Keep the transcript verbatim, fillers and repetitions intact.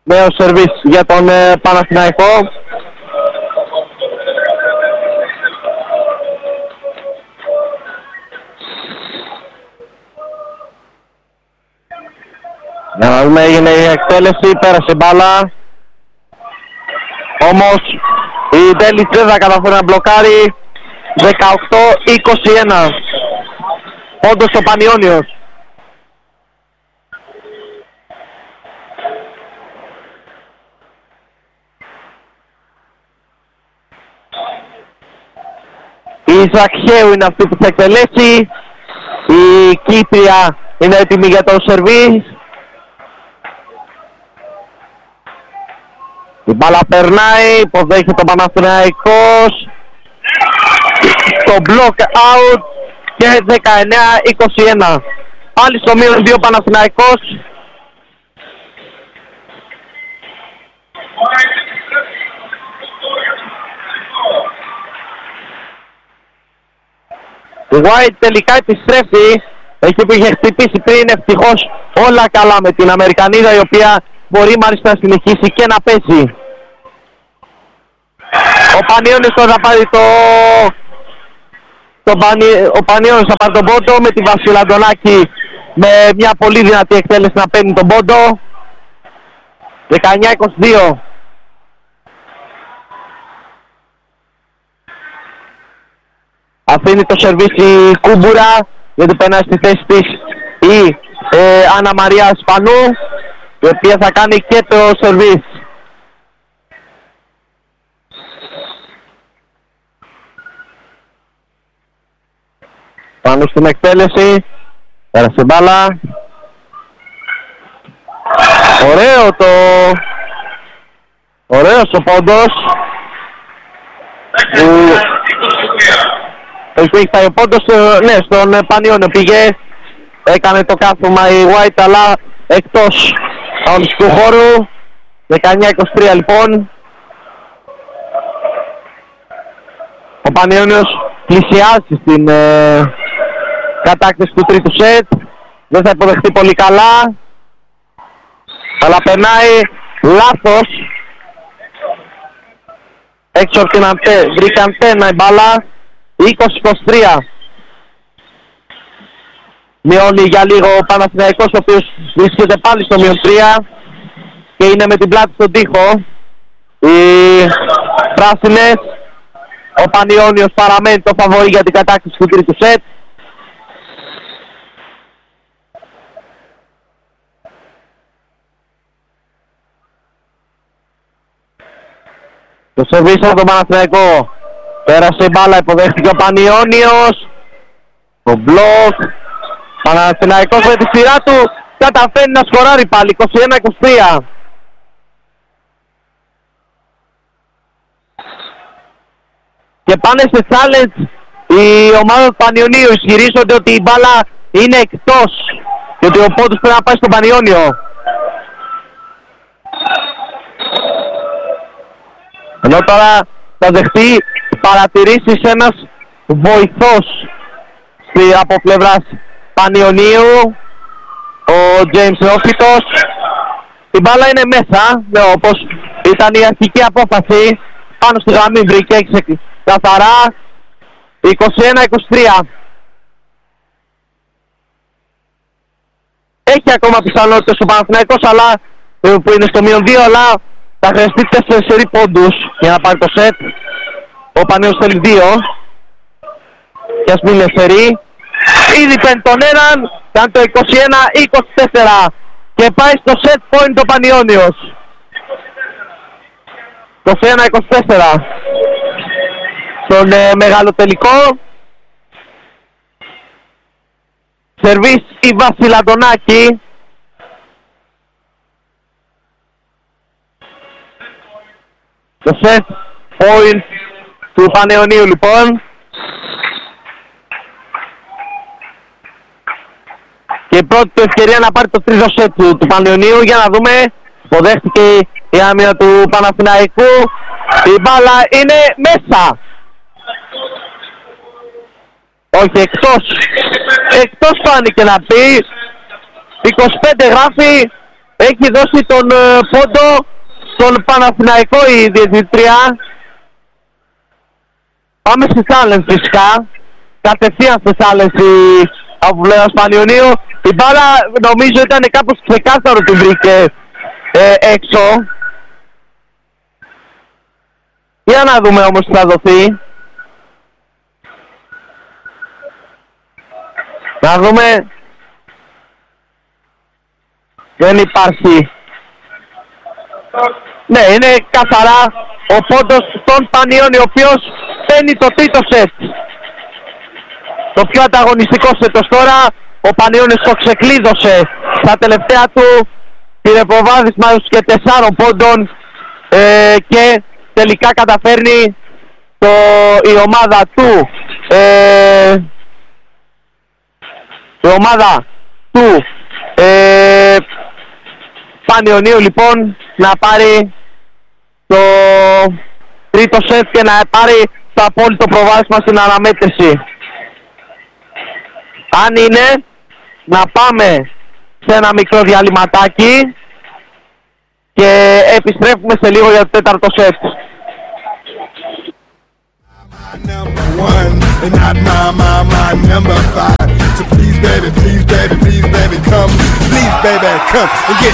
Νέο σερβίς για τον ε, Παναθηναϊκό. Για να δούμε, έγινε η εκτέλεση, πέρασε μπάλα. Όμως η Ντέλιτς δεν θα καταφέρει να μπλοκάρει. δεκαοκτώ είκοσι ένα. Πόντος ο Πανιώνιος. Η Ζακχαίου είναι αυτή που θα εκτελέσει. Η Κύπρια είναι έτοιμη για το σερβίς. Η μπάλα περνάει, υποδέχεται το Παναθηναϊκός. Το block out και δεκαεννέα είκοσι ένα. Πάλι στο μείον δύο Παναθηναϊκός. Η White τελικά επιστρέφει. Εκεί που είχε χτυπήσει πριν, ευτυχώς όλα καλά με την Αμερικανίδα, η οποία μπορεί μάλιστα να συνεχίσει και να παίζει. Ο Πανιώνιος τώρα θα πάρει το... το Πανι... Ο Πανιώνιος θα πάρει τον πόντο με τη Βασίλα Αντωνάκη με μια πολύ δυνατή εκτέλεση να παίρνει τον πόντο. δεκαεννέα είκοσι δύο. Αφήνει το σερβίς η Κούμπουρα, γιατί περνάει στη θέση της η ε, Άννα Μαρία Σπανού, η οποία θα κάνει και το σερβίς. Πάνω στην εκτέλεση, πέρασε μπάλα. Ωραίο το... Ωραίος ο πόντος. Έχει πάει ο πόντος, ναι, στον Πανιώνιο πήγε, έκανε το κάθομα η White, αλλά εκτός αγωνιστικού χώρου. Δεκαεννέα είκοσι τρία λοιπόν. Ο Πανιώνιος πλησιάζει στην ε, κατάκτηση του τρίτου σετ. Δεν θα υποδεχτεί πολύ καλά, αλλά περνάει λάθος. Έξω από την αντέ, βρήκε αντένα η μπάλα. είκοσι είκοσι τρία. Μειώνει για λίγο ο Παναθηναϊκός, ο οποίος βρίσκεται πάλι στο μείον τρία και είναι με την πλάτη στον τοίχο. Οι πράσινες, ο Πανιώνιος παραμένει το φαβορί για την κατάκτηση του τρίτου σετ. Το σερβίς από τον Παναθηναϊκό. Πέρασε η μπάλα, υποδέχτηκε ο Πανιώνιος. Το μπλοκ. Παναθηναϊκός με τη σειρά του καταφέρνει να σκοράρει πάλι. είκοσι ένα είκοσι τρία. Και πάνε σε challenge η ομάδα του Πανιωνίου. Ισχυρίζονται ότι η μπάλα είναι εκτός και ότι ο πόντος πρέπει να πάει στον Πανιώνιο. Ενώ τώρα θα δεχτεί παρατηρήσεις ένας βοηθός από πλευράς Πανιωνίου, ο James Νόφιτος. Η μπάλα είναι μέσα, ναι, όπως ήταν η αρχική απόφαση. Πάνω στη γραμμή βρήκε καθαρά. είκοσι ένα είκοσι τρία. Έχει ακόμα πιθανότητες ο Παναθηναϊκός, αλλά που είναι στο μείον δύο, αλλά θα χρειαστεί τέσσερις πόντους για να πάρει το σετ. Ο Πανιώνιος θέλει δύο και ας μην είναι σερί. Ήδη παίρνει τον έναν, κάνει το είκοσι ένα είκοσι τέσσερα και πάει στο set point ο Πανιώνιος. είκοσι ένα είκοσι τέσσερα στον ε, μεγάλο τελικό. Σερβίς η Βασίλα Αντωνάκη. Το set point του Πανιωνίου λοιπόν. Και η πρώτη του ευκαιρία να πάρει το τρίτο σετ του, του Πανιωνίου. Για να δούμε. Υποδέχτηκε η άμυνα του Παναθηναϊκού. Η μπάλα είναι μέσα. Όχι, εκτός. Εκτός φάνηκε να πει. είκοσι πέντε γράφει. Έχει δώσει τον ε, πόντο στον Παναθηναϊκό η διαιτητρία. Πάμε στις άλλες φυσικά. Κατευθείαν στις άλλες η από πλευράς Πανιωνίου. Η μπάλα νομίζω ήταν κάπως ξεκάθαρο την βρήκε ε, έξω. Για να δούμε όμως τι θα δοθεί. Να δούμε. Δεν υπάρχει. Ναι, είναι καθαρά ο πόντος στον Πανιώνη, ο οποίος παίρνει το τρίτο σετ. Το πιο ανταγωνιστικό σετ ως τώρα. Ο Πανιώνης το ξεκλείδωσε στα τελευταία του. Πήρε προβάδισμα έως και τεσσάρων πόντων ε, και τελικά καταφέρνει το, η ομάδα του ε, η ομάδα του ε, Πανιωνίου λοιπόν να πάρει το τρίτο σετ και να πάρει το απόλυτο προβάδισμα στην αναμέτρηση. Αν είναι να πάμε σε ένα μικρό διαλυματάκι και επιστρέφουμε σε λίγο για το τέταρτο σετ. Number one, and not my, my, my number five. So please, baby, please, baby, please, baby, come. Please, baby, come and get